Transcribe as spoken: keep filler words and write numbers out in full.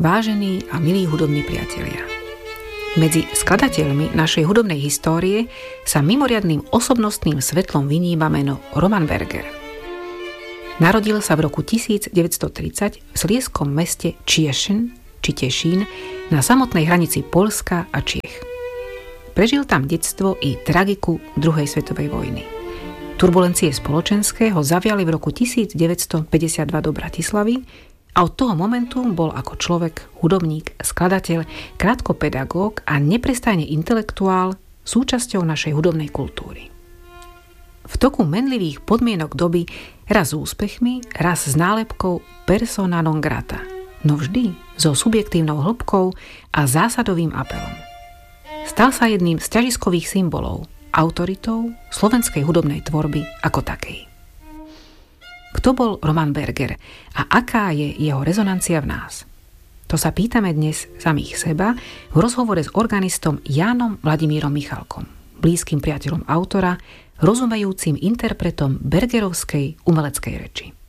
Vážení a milí hudobní priatelia, medzi skladateľmi našej hudobnej histórie sa mimoriadnym osobnostným svetlom vyníma meno Roman Berger. Narodil sa v roku devätnásťtridsať v slieskom meste Cieszyn, či Tešín, na samotnej hranici Poľska a Čiech. Prežil tam detstvo i tragiku druhej svetovej vojny. Turbulencie spoločenské ho zaviali v roku devätnásťpäťdesiatdva do Bratislavy a od toho momentu bol ako človek, hudobník, skladateľ, krátko pedagóg a neprestajne intelektuál súčasťou našej hudobnej kultúry. V toku menlivých podmienok doby raz s úspechmi, raz s nálepkou persona non grata, no vždy so subjektívnou hĺbkou a zásadovým apelom. Stal sa jedným z ťažiskových symbolov, autoritou slovenskej hudobnej tvorby ako takej. Kto bol Roman Berger a aká je jeho rezonancia v nás? To sa pýtame dnes samých seba v rozhovore s organistom Jánom Vladimírom Michalkom, blízkym priateľom autora, rozumejúcim interpretom bergerovskej umeleckej reči.